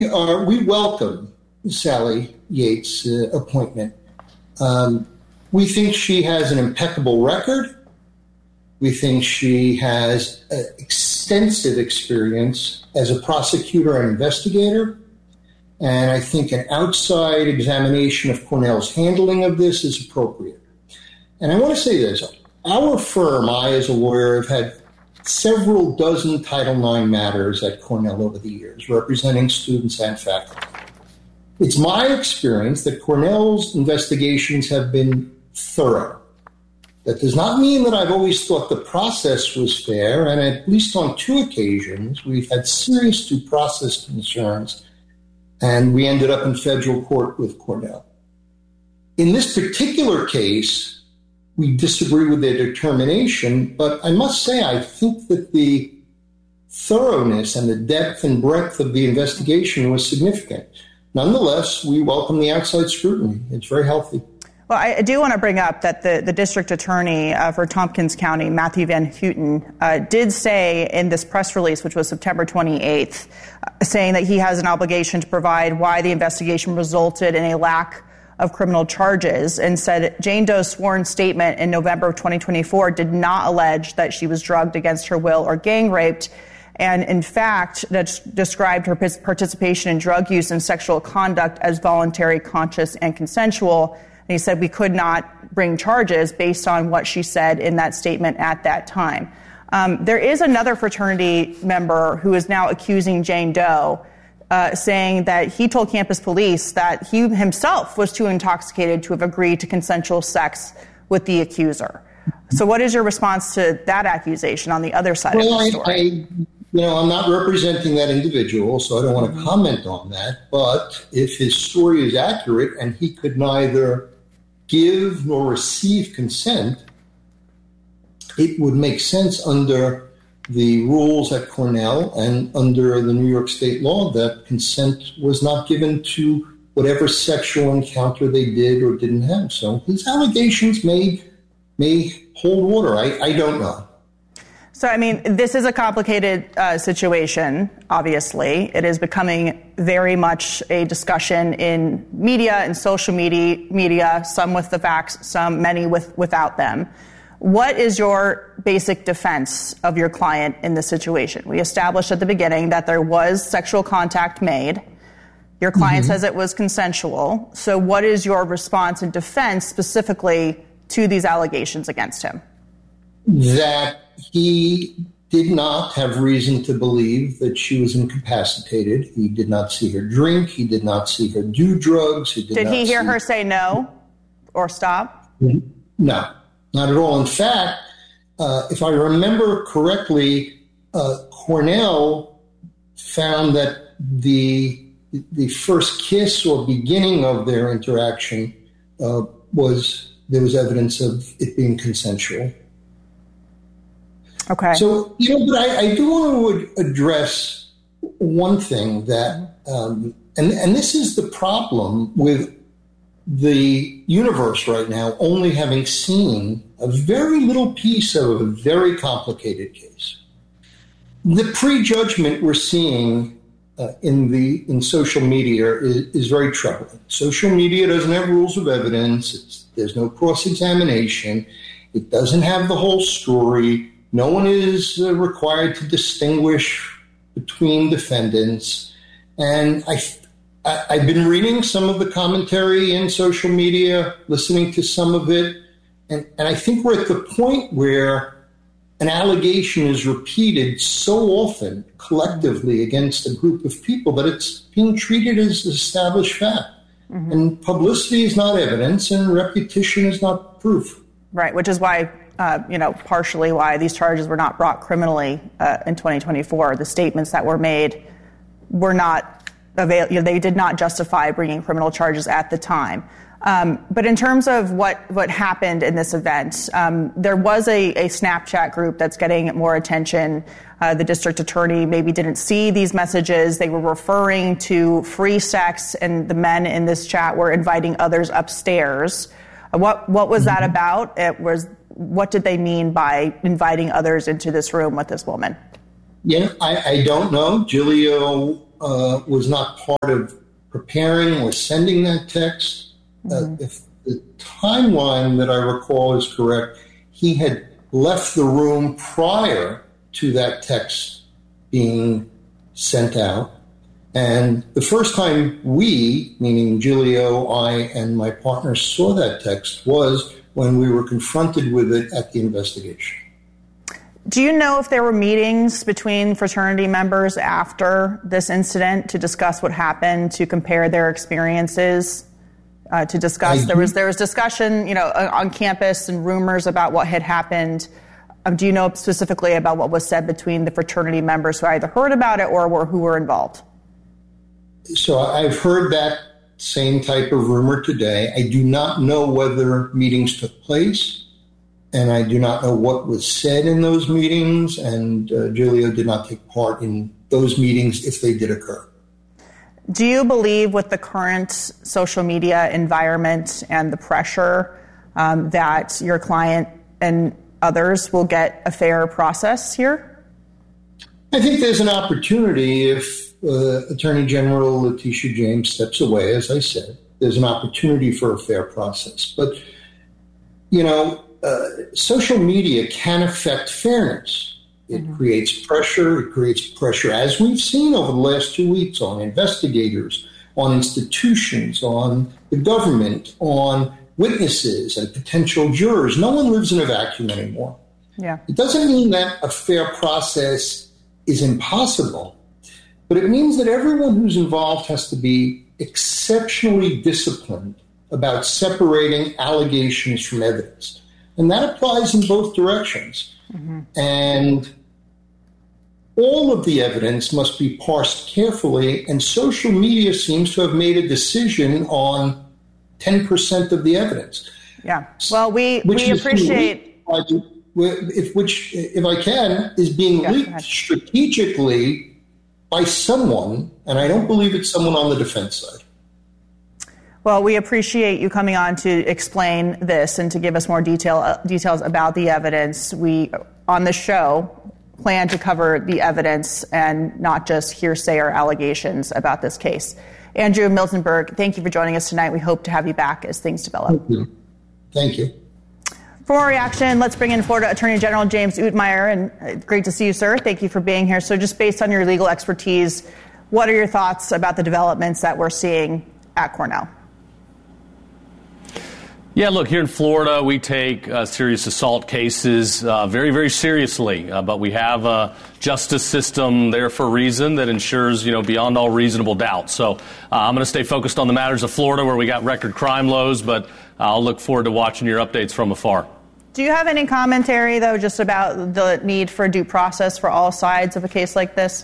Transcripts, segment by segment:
we welcome Sally Yates' appointment. We think she has an impeccable record. We think she has extensive experience as a prosecutor and investigator. And I think an outside examination of Cornell's handling of this is appropriate. And I want to say this. Our firm, I as a lawyer, have had several dozen Title IX matters at Cornell over the years, representing students and faculty. It's my experience that Cornell's investigations have been thorough. That does not mean that I've always thought the process was fair, and at least on 2 occasions, we've had serious due process concerns, and we ended up in federal court with Cornell. In this particular case, we disagree with their determination, but I must say I think that the thoroughness and the depth and breadth of the investigation was significant. Nonetheless, we welcome the outside scrutiny. It's very healthy. Well, I do want to bring up that the district attorney for Tompkins County, Matthew Van Houten, did say in this press release, which was September 28th, saying that he has an obligation to provide why the investigation resulted in a lack of criminal charges, and said Jane Doe's sworn statement in November of 2024 did not allege that she was drugged against her will or gang raped, and in fact that described her participation in drug use and sexual conduct as voluntary, conscious, and consensual. And he said we could not bring charges based on what she said in that statement at that time. There is another fraternity member who is now accusing Jane Doe, saying that he told campus police that he himself was too intoxicated to have agreed to consensual sex with the accuser. So what is your response to that accusation on the other side of the story? I'm not representing that individual, so I don't want to comment on that. But if his story is accurate and he could neither give nor receive consent, it would make sense under the rules at Cornell and under the New York state law that consent was not given to whatever sexual encounter they did or didn't have. So his allegations may hold water. I don't know. So, I mean, this is a complicated situation, obviously. It is becoming very much a discussion in media and social media, some with the facts, many without them. What is your basic defense of your client in this situation? We established at the beginning that there was sexual contact made. Your client says it was consensual. So what is your response and defense specifically to these allegations against him? That he did not have reason to believe that she was incapacitated. He did not see her drink. He did not see her do drugs. Did he hear her say no or stop? No. Not at all. In fact, if I remember correctly, Cornell found that the first kiss or beginning of their interaction there was evidence of it being consensual. Okay. So, but I do want to address one thing that, and this is the problem with the universe right now, only having seen a very little piece of a very complicated case. The prejudgment we're seeing in social media is very troubling. Social media doesn't have rules of evidence. There's no cross-examination. It doesn't have the whole story. No one is required to distinguish between defendants. And I've been reading some of the commentary in social media, listening to some of it, and I think we're at the point where an allegation is repeated so often collectively against a group of people that it's being treated as established fact. And publicity is not evidence, and repetition is not proof. Right, which is why, partially why these charges were not brought criminally in 2024. The statements that were made were not they did not justify bringing criminal charges at the time. But in terms of what happened in this event, there was a Snapchat group that's getting more attention. The district attorney maybe didn't see these messages. They were referring to free sex, and the men in this chat were inviting others upstairs. What was that about? What did they mean by inviting others into this room with this woman? Yeah, I don't know. Giglio was not part of preparing or sending that text. If the timeline that I recall is correct, he had left the room prior to that text being sent out. And the first time we, meaning Giulio, I, and my partner, saw that text was when we were confronted with it at the investigation. Do you know if there were meetings between fraternity members after this incident to discuss what happened, to compare their experiences, to discuss? There was discussion, on campus and rumors about what had happened. Do you know specifically about what was said between the fraternity members who either heard about it or who were involved? So I've heard that same type of rumor today. I do not know whether meetings took place, and I do not know what was said in those meetings, and Giulio did not take part in those meetings if they did occur. Do you believe with the current social media environment and the pressure that your client and others will get a fair process here? I think there's an opportunity if Attorney General Letitia James steps away, as I said. There's an opportunity for a fair process. But, social media can affect fairness. It creates pressure, as we've seen over the last 2 weeks, on investigators, on institutions, on the government, on witnesses and potential jurors. No one lives in a vacuum anymore. Yeah. It doesn't mean that a fair process is impossible, but it means that everyone who's involved has to be exceptionally disciplined about separating allegations from evidence. And that applies in both directions. And all of the evidence must be parsed carefully, and social media seems to have made a decision on 10% of the evidence. Yeah. Well, we appreciate... Which, if I can, is being leaked strategically by someone, and I don't believe it's someone on the defense side. Well, we appreciate you coming on to explain this and to give us more details about the evidence. We, on the show, plan to cover the evidence and not just hearsay or allegations about this case. Andrew Miltenberg, thank you for joining us tonight. We hope to have you back as things develop. Thank you. For more reaction, let's bring in Florida Attorney General James Utmeier. And great to see you, sir. Thank you for being here. So just based on your legal expertise, what are your thoughts about the developments that we're seeing at Cornell? Yeah, look, here in Florida, we take serious assault cases very, very seriously. But we have a justice system there for a reason that ensures, beyond all reasonable doubt. So I'm going to stay focused on the matters of Florida where we got record crime lows, but I'll look forward to watching your updates from afar. Do you have any commentary, though, just about the need for due process for all sides of a case like this?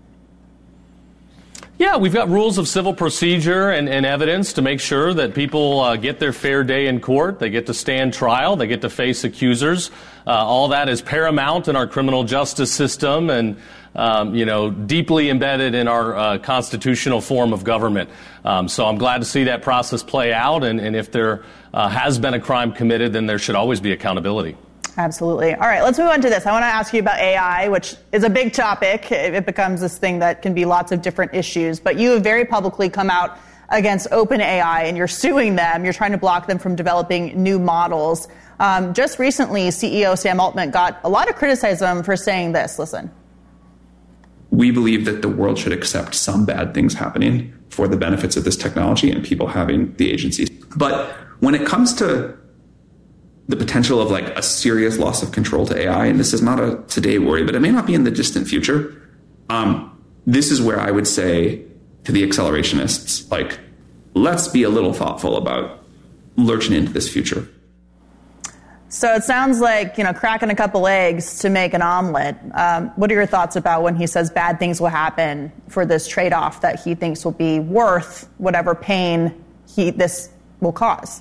Yeah, we've got rules of civil procedure and evidence to make sure that people get their fair day in court. They get to stand trial. They get to face accusers. All that is paramount in our criminal justice system and, deeply embedded in our constitutional form of government. So I'm glad to see that process play out. And if there has been a crime committed, then there should always be accountability. Absolutely. All right, let's move on to this. I want to ask you about AI, which is a big topic. It becomes this thing that can be lots of different issues. But you have very publicly come out against OpenAI, and you're suing them. You're trying to block them from developing new models. Just recently, CEO Sam Altman got a lot of criticism for saying this. Listen. We believe that the world should accept some bad things happening for the benefits of this technology and people having the agency. But when it comes to the potential of a serious loss of control to AI, and this is not a today worry, but it may not be in the distant future. This is where I would say to the accelerationists, let's be a little thoughtful about lurching into this future. So it sounds like, cracking a couple eggs to make an omelet. What are your thoughts about when he says bad things will happen for this trade-off that he thinks will be worth whatever pain this will cause?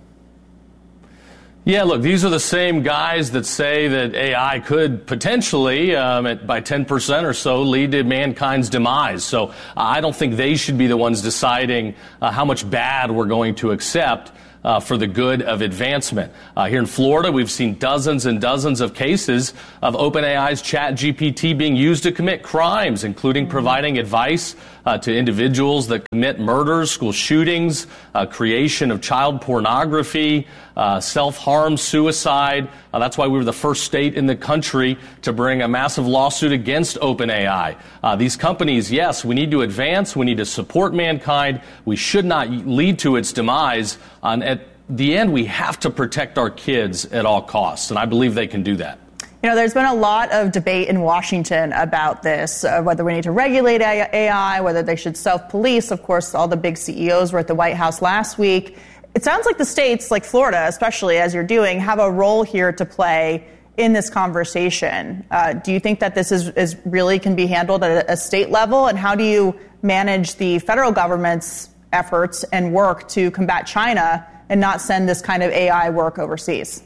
Yeah, look, these are the same guys that say that AI could potentially, by 10% or so, lead to mankind's demise. So I don't think they should be the ones deciding how much bad we're going to accept. for the good of advancement. Here in Florida, we've seen dozens and dozens of cases of OpenAI's ChatGPT being used to commit crimes, including providing advice to individuals that commit murders, school shootings, creation of child pornography, self-harm, suicide. That's why we were the first state in the country to bring a massive lawsuit against OpenAI. These companies, yes, we need to advance. We need to support mankind. We should not lead to its demise. At the end, we have to protect our kids at all costs, and I believe they can do that. You know, there's been a lot of debate in Washington about this, whether we need to regulate AI, whether they should self-police. Of course, all the big CEOs were at the White House last week. It sounds like the states, like Florida, especially as you're doing, have a role here to play in this conversation. Do you think that this is really can be handled at a state level? And how do you manage the federal government's efforts and work to combat China and not send this kind of AI work overseas?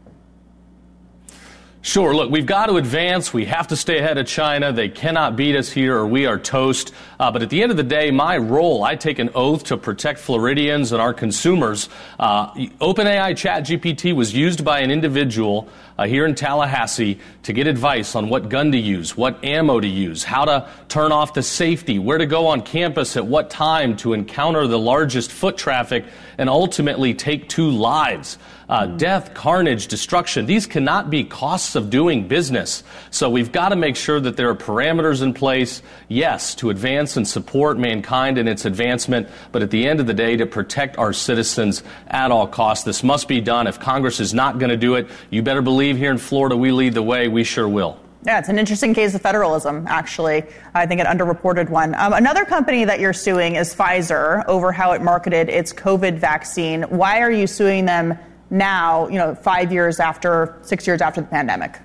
Sure. Look, we've got to advance. We have to stay ahead of China. They cannot beat us here or we are toast. But at the end of the day, my role, I take an oath to protect Floridians and our consumers. OpenAI ChatGPT was used by an individual here in Tallahassee to get advice on what gun to use, what ammo to use, how to turn off the safety, where to go on campus at what time to encounter the largest foot traffic and ultimately take 2 lives. Death, carnage, destruction. These cannot be costs of doing business. So we've got to make sure that there are parameters in place, yes, to advance and support mankind in its advancement, but at the end of the day, to protect our citizens at all costs. This must be done. If Congress is not going to do it, you better believe here in Florida we lead the way. We sure will. Yeah, it's an interesting case of federalism, actually. I think an underreported one. Another company that you're suing is Pfizer over how it marketed its COVID vaccine. Why are you suing them now, 6 years after the pandemic?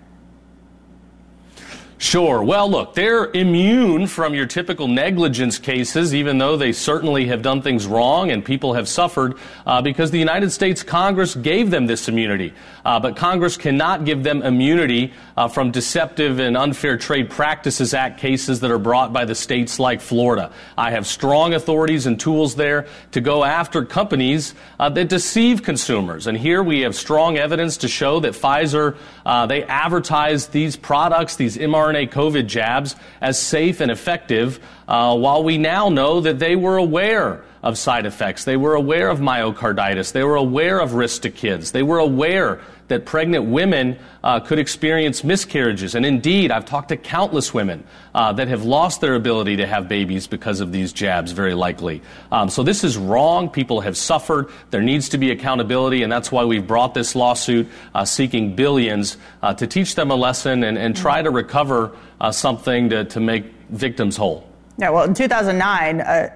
Sure. Well, look, they're immune from your typical negligence cases, even though they certainly have done things wrong and people have suffered because the United States Congress gave them this immunity. But Congress cannot give them immunity from Deceptive and Unfair Trade Practices Act cases that are brought by the states like Florida. I have strong authorities and tools there to go after companies that deceive consumers. And here we have strong evidence to show that Pfizer, they advertise these products, these mRNA COVID jabs, as safe and effective, while we now know that they were aware of side effects. They were aware of myocarditis. They were aware of risk to kids. They were aware that pregnant women could experience miscarriages. And indeed, I've talked to countless women that have lost their ability to have babies because of these jabs, very likely. So this is wrong. People have suffered. There needs to be accountability, and that's why we've brought this lawsuit seeking billions to teach them a lesson and try to recover something to make victims whole. Yeah, well, in 2009,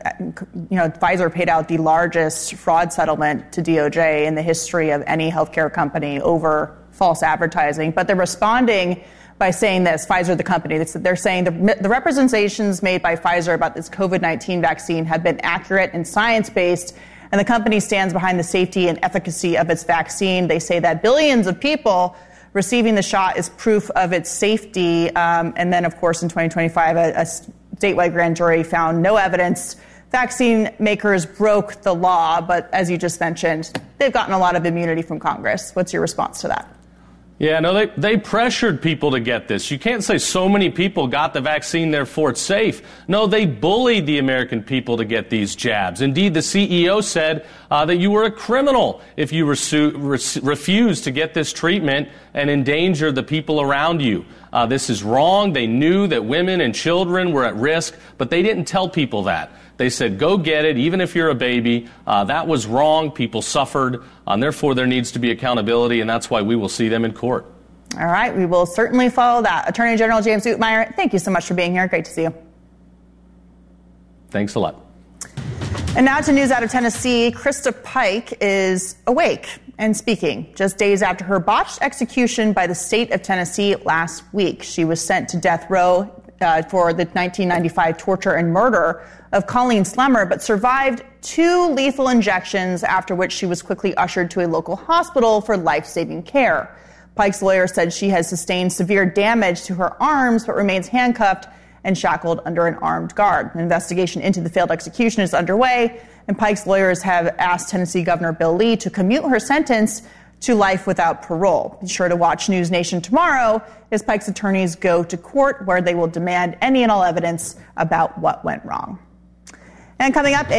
Pfizer paid out the largest fraud settlement to DOJ in the history of any healthcare company over false advertising. But they're responding by saying this, Pfizer, the company, they're saying the representations made by Pfizer about this COVID-19 vaccine have been accurate and science-based, and the company stands behind the safety and efficacy of its vaccine. They say that billions of people receiving the shot is proof of its safety. And then, of course, in 2025, a statewide grand jury found no evidence. Vaccine makers broke the law, but as you just mentioned, they've gotten a lot of immunity from Congress. What's your response to that? Yeah, no, they pressured people to get this. You can't say so many people got the vaccine, therefore it's safe. No, they bullied the American people to get these jabs. Indeed, the CEO said that you were a criminal if you refused to get this treatment and endanger the people around you. This is wrong. They knew that women and children were at risk, but they didn't tell people that. They said, go get it, even if you're a baby. That was wrong. People suffered. Therefore, there needs to be accountability, and that's why we will see them in court. All right. We will certainly follow that. Attorney General James Utmeyer, thank you so much for being here. Great to see you. Thanks a lot. And now to news out of Tennessee. Krista Pike is awake and speaking just days after her botched execution by the state of Tennessee last week. She was sent to death row for the 1995 torture and murder of Colleen Slemmer, but survived 2 lethal injections, after which she was quickly ushered to a local hospital for life-saving care. Pike's lawyer said she has sustained severe damage to her arms, but remains handcuffed and shackled under an armed guard. An investigation into the failed execution is underway, and Pike's lawyers have asked Tennessee Governor Bill Lee to commute her sentence to life without parole. Be sure to watch News Nation tomorrow as Pike's attorneys go to court, where they will demand any and all evidence about what went wrong. And coming up,